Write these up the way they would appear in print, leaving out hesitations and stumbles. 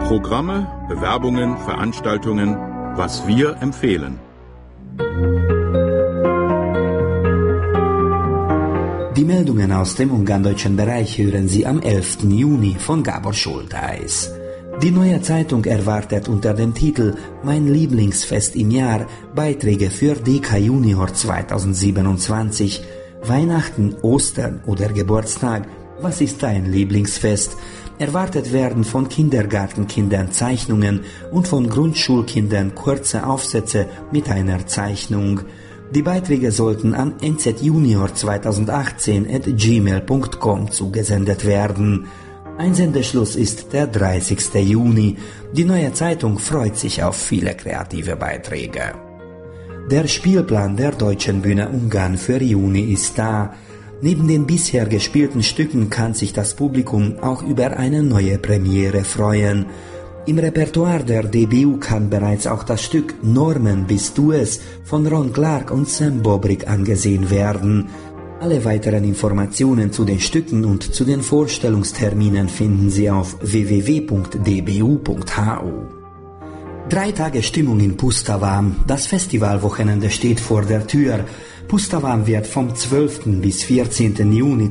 Programme, Bewerbungen, Veranstaltungen, was wir empfehlen. Die Meldungen aus dem ungarndeutschen Bereich hören Sie am 11. Juni von Gábor Schultheiß. Die Neue Zeitung erwartet unter dem Titel Mein Lieblingsfest im Jahr Beiträge für DK Junior 2027. Weihnachten, Ostern oder Geburtstag, was ist dein Lieblingsfest? Erwartet werden von Kindergartenkindern Zeichnungen und von Grundschulkindern kurze Aufsätze mit einer Zeichnung. Die Beiträge sollten an nzjunior2018@gmail.com zugesendet werden. Einsendeschluss ist der 30. Juni. Die Neue Zeitung freut sich auf viele kreative Beiträge. Der Spielplan der Deutschen Bühne Ungarn für Juni ist da. Neben den bisher gespielten Stücken kann sich das Publikum auch über eine neue Premiere freuen. Im Repertoire der DBU kann bereits auch das Stück Norman, bist du es von Ron Clark und Sam Bobrik angesehen werden. Alle weiteren Informationen zu den Stücken und zu den Vorstellungsterminen finden Sie auf www.dbu.hu. 3 Tage Stimmung in Pustavam. Das Festivalwochenende steht vor der Tür. Pustavam wird vom 12. bis 14. Juni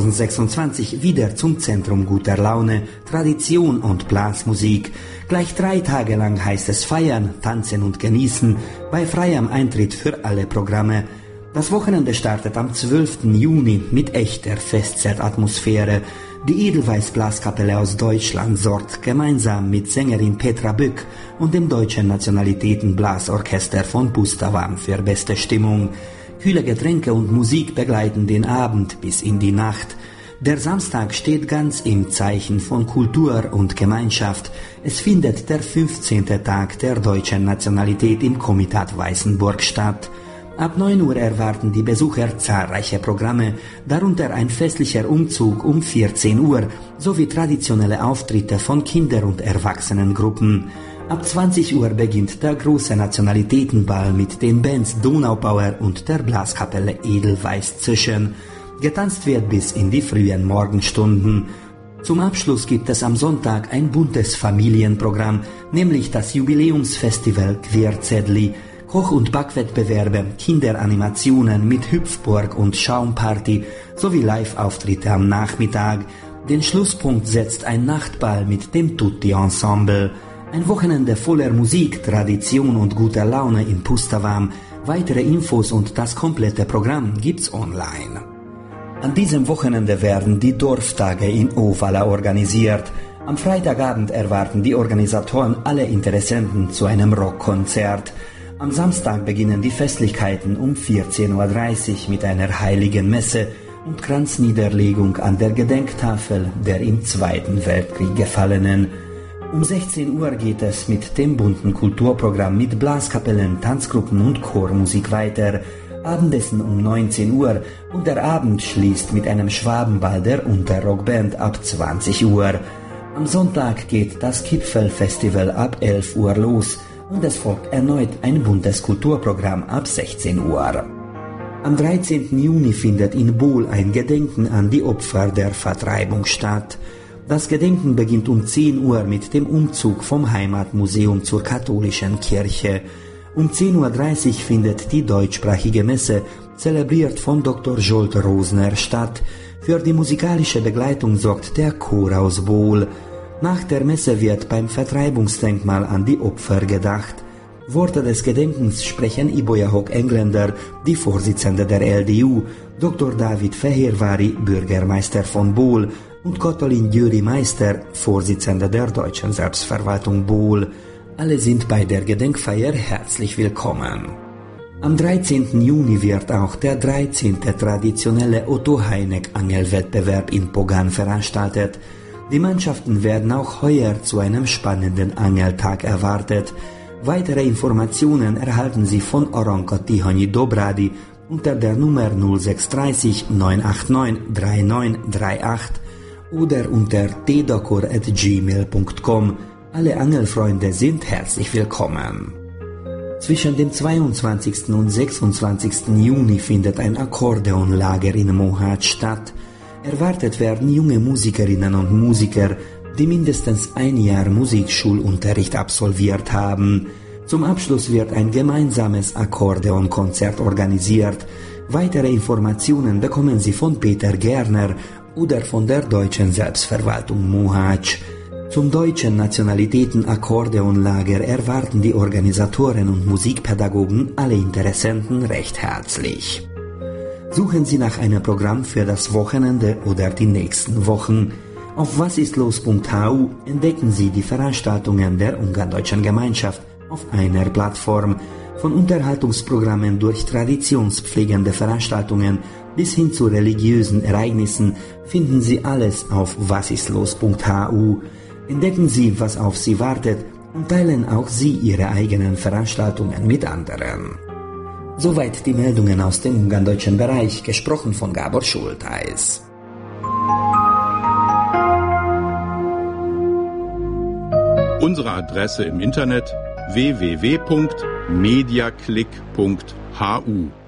2026 wieder zum Zentrum guter Laune, Tradition und Blasmusik. Gleich 3 Tage lang heißt es feiern, tanzen und genießen, bei freiem Eintritt für alle Programme. Das Wochenende startet am 12. Juni mit echter Festzeltatmosphäre. Die Edelweiß-Blaskapelle aus Deutschland sorgt gemeinsam mit Sängerin Petra Bück und dem Deutschen Nationalitäten-Blasorchester von Pustavam für beste Stimmung. Kühle Getränke und Musik begleiten den Abend bis in die Nacht. Der Samstag steht ganz im Zeichen von Kultur und Gemeinschaft. Es findet der 15. Tag der deutschen Nationalität im Komitat Weißenburg statt. Ab 9 Uhr erwarten die Besucher zahlreiche Programme, darunter ein festlicher Umzug um 14 Uhr sowie traditionelle Auftritte von Kinder- und Erwachsenengruppen. Ab 20 Uhr beginnt der große Nationalitätenball mit den Bands Donaupower und der Blaskapelle Edelweiß Zischen. Getanzt wird bis in die frühen Morgenstunden. Zum Abschluss gibt es am Sonntag ein buntes Familienprogramm, nämlich das Jubiläumsfestival Querzedli. Koch- und Backwettbewerbe, Kinderanimationen mit Hüpfburg und Schaumparty sowie Live-Auftritte am Nachmittag. Den Schlusspunkt setzt ein Nachtball mit dem Tutti-Ensemble. Ein Wochenende voller Musik, Tradition und guter Laune in Pustavam. Weitere Infos und das komplette Programm gibt's online. An diesem Wochenende werden die Dorftage in Ovala organisiert. Am Freitagabend erwarten die Organisatoren alle Interessenten zu einem Rockkonzert. Am Samstag beginnen die Festlichkeiten um 14:30 Uhr mit einer heiligen Messe und Kranzniederlegung an der Gedenktafel der im Zweiten Weltkrieg Gefallenen. Um 16 Uhr geht es mit dem bunten Kulturprogramm mit Blaskapellen, Tanzgruppen und Chormusik weiter. Abendessen um 19 Uhr und der Abend schließt mit einem Schwabenball der Unterrockband ab 20 Uhr. Am Sonntag geht das Kipfelfestival ab 11 Uhr los. Und es folgt erneut ein buntes Kulturprogramm ab 16 Uhr. Am 13. Juni findet in Bol ein Gedenken an die Opfer der Vertreibung statt. Das Gedenken beginnt um 10 Uhr mit dem Umzug vom Heimatmuseum zur katholischen Kirche. Um 10:30 Uhr findet die deutschsprachige Messe, zelebriert von Dr. Zsolt Rosner, statt. Für die musikalische Begleitung sorgt der Chor aus Bol. Nach der Messe wird beim Vertreibungsdenkmal an die Opfer gedacht. Worte des Gedenkens sprechen Ibolyá Hok Engländer, die Vorsitzende der LDU, Dr. Dávid Fehérvári, Bürgermeister von Bol und Katalin Győri Meister, Vorsitzende der Deutschen Selbstverwaltung Bol. Alle sind bei der Gedenkfeier herzlich willkommen. Am 13. Juni wird auch der 13. traditionelle Otto Heineck Angelwettbewerb in Pogan veranstaltet. Die Mannschaften werden auch heuer zu einem spannenden Angeltag erwartet. Weitere Informationen erhalten Sie von Aranka Tihanyi Dobradi unter der Nummer 0630 989 3938 oder unter tdakor@gmail.com. Alle Angelfreunde sind herzlich willkommen. Zwischen dem 22. und 26. Juni findet ein Akkordeonlager in Mohács statt. Erwartet werden junge Musikerinnen und Musiker, die mindestens ein Jahr Musikschulunterricht absolviert haben. Zum Abschluss wird ein gemeinsames Akkordeonkonzert organisiert. Weitere Informationen bekommen Sie von Peter Gerner oder von der Deutschen Selbstverwaltung Mohács. Zum deutschen Nationalitäten-Akkordeonlager erwarten die Organisatoren und Musikpädagogen alle Interessenten recht herzlich. Suchen Sie nach einem Programm für das Wochenende oder die nächsten Wochen. Auf wasistlos.hu entdecken Sie die Veranstaltungen der ungarndeutschen Gemeinschaft auf einer Plattform. Von Unterhaltungsprogrammen durch traditionspflegende Veranstaltungen bis hin zu religiösen Ereignissen finden Sie alles auf wasistlos.hu. Entdecken Sie, was auf Sie wartet und teilen auch Sie Ihre eigenen Veranstaltungen mit anderen. Soweit die Meldungen aus dem ungarndeutschen Bereich, gesprochen von Gábor Schultheis. Unsere Adresse im Internet www.mediaclick.hu